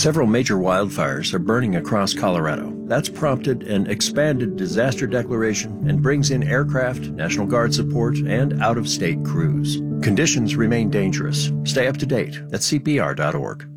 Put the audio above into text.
Several major wildfires are burning across Colorado. That's prompted an expanded disaster declaration and brings in aircraft, National Guard support, and out-of-state crews. Conditions remain dangerous. Stay up to date at CPR.org.